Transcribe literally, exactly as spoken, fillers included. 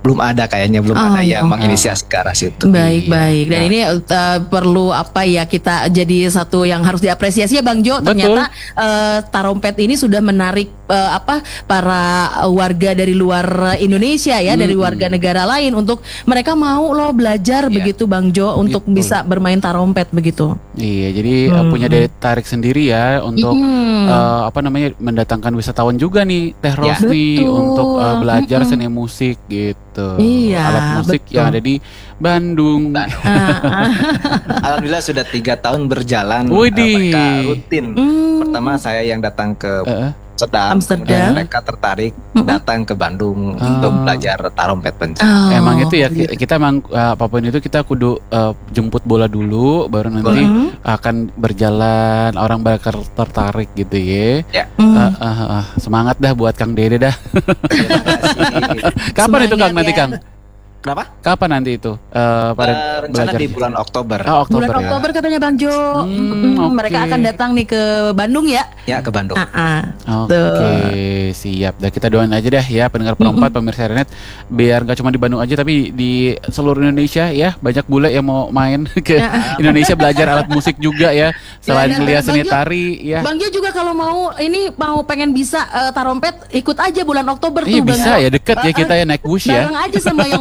belum ada kayaknya belum Oh, ada iya. yang menginisiasi ke arah situ. Baik, Iya. baik. Dan Nah. ini uh, perlu apa ya, kita jadi satu yang harus diapresiasi ya Bang Jo. Ternyata uh, tarompet ini sudah menarik uh, apa para warga dari luar Indonesia ya, Hmm. dari warga negara lain untuk mereka mau loh belajar Iya. begitu Bang Jo untuk Betul. bisa bermain tarompet begitu. Iya, jadi uh, Hmm. punya daya tarik sendiri ya untuk Mm-mm. uh, apa namanya mendatangkan wisatawan juga nih Teh Ya. Rosni Betul. untuk uh, belajar Mm-mm. seni musik gitu. Iya, Alat musik betul. yang ada di Bandung. Ah, ah. Alhamdulillah sudah tiga tahun berjalan. Widih. eh, mereka rutin. Hmm. Pertama saya yang datang ke Uh, Amsterdam, Amsterdam. kemudian mereka tertarik Mm-mm. datang ke Bandung Ah. untuk belajar tarompet penca. Oh, Emang itu ya gitu. ki- kita emang uh, apapun itu kita kudu uh, jemput bola dulu baru nanti Mm-mm. akan berjalan orang bakal tertarik gitu ya. Mm. Uh, uh, uh, semangat dah buat Kang Dede dah. Terima kasih. Kapan itu Kang Semangat nanti ya. Kang? Kenapa? Kapan nanti itu? Uh, pada Eh, rencana belajar? di bulan Oktober. Oh, Oktober Bulan ya. Oktober katanya Bang Jo. Hmm, Mm, oke. Mereka akan datang nih ke Bandung ya. Ya ke Bandung. Ah, ah. Oke, siap. Dah kita doain aja dah ya pendengar perempat pemirsa Renet biar nggak cuma di Bandung aja tapi di seluruh Indonesia ya banyak bule yang mau main ke Indonesia belajar alat musik juga ya selain dan- lihat dan seni Bang Jo- tari ya. Bang Jo juga kalau mau ini mau pengen bisa eh, tarompet ikut aja bulan Oktober Iya tuh Bang bisa Jo. ya deket ya kita ya naik bus ya. Bareng aja sama yang